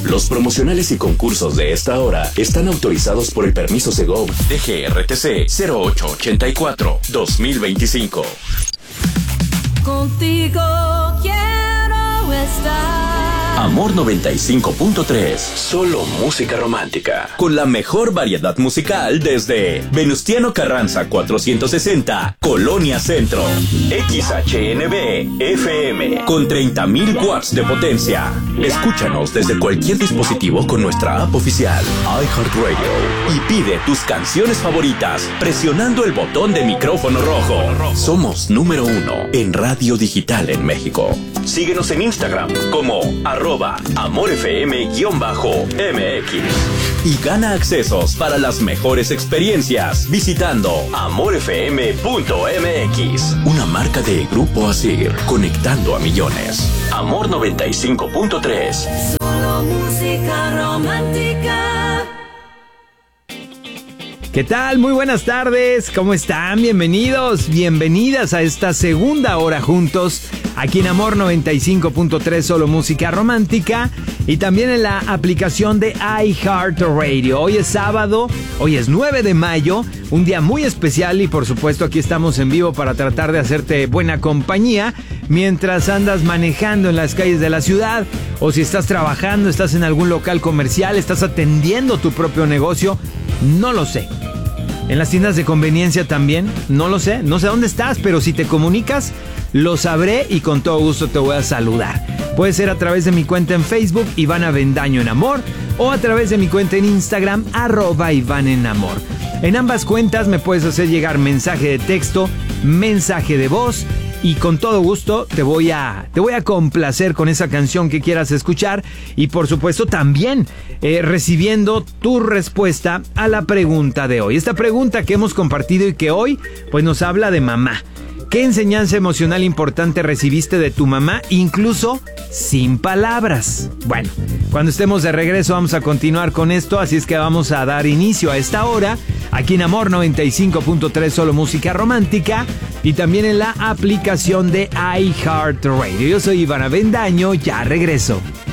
Los promocionales y concursos de esta hora están autorizados por el permiso Segov DGRTC 0884-2025. Contigo quiero estar. Amor 95.3, solo música romántica. Con la mejor variedad musical desde Venustiano Carranza 460, Colonia Centro. XHNB FM con 30.000 watts de potencia. Escúchanos desde cualquier dispositivo con nuestra app oficial iHeartRadio y pide tus canciones favoritas presionando el botón de micrófono rojo. Somos número 1 en radio digital en México. Síguenos en Instagram como @AmorFM_MX y gana accesos para las mejores experiencias visitando amorfm.mx, una marca de Grupo Asir, conectando a millones. Amor 95.3, solo música romántica. ¿Qué tal? Muy buenas tardes, ¿cómo están? Bienvenidos, bienvenidas a esta segunda hora juntos, aquí en Amor 95.3, solo música romántica, y también en la aplicación de iHeartRadio. Hoy es sábado, hoy es 9 de mayo, un día muy especial y por supuesto aquí estamos en vivo para tratar de hacerte buena compañía mientras andas manejando en las calles de la ciudad, o si estás trabajando, estás en algún local comercial, estás atendiendo tu propio negocio, no lo sé. En las tiendas de conveniencia también, no lo sé, no sé dónde estás, pero si te comunicas, lo sabré y con todo gusto te voy a saludar. Puede ser a través de mi cuenta en Facebook, Iván Avendaño en Amor, o a través de mi cuenta en Instagram, @Iván en Amor. En ambas cuentas me puedes hacer llegar mensaje de texto, mensaje de voz, y con todo gusto te voy a complacer con esa canción que quieras escuchar, y por supuesto también recibiendo tu respuesta a la pregunta de hoy. Esta pregunta que hemos compartido y que hoy pues nos habla de mamá. ¿Qué enseñanza emocional importante recibiste de tu mamá, incluso sin palabras? Bueno, cuando estemos de regreso vamos a continuar con esto, así es que vamos a dar inicio a esta hora, aquí en Amor 95.3, solo música romántica, y también en la aplicación de iHeartRadio. Yo soy Iván Avendaño, ya regreso.